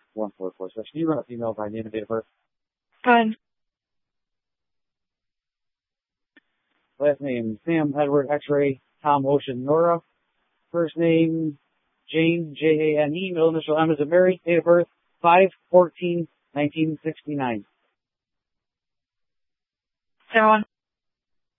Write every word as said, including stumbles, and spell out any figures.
one four four six. Can you run a female by name and date of birth? Fine. Last name, Sam Edward X-Ray Tom Ocean Nora. First name, Jane, J A N E. Middle initial M is a Mary. Date of birth, five fourteen nineteen sixty-nine. Zero one.